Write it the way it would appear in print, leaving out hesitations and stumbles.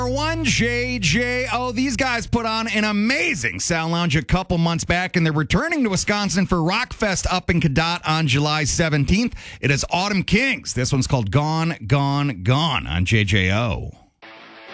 One JJO. These guys put on an amazing Sound Lounge a couple months back, and they're returning to Wisconsin for Rockfest up in Cadott on July 17th. It is Autumn Kings. This one's called Gone, Gone, Gone on JJO.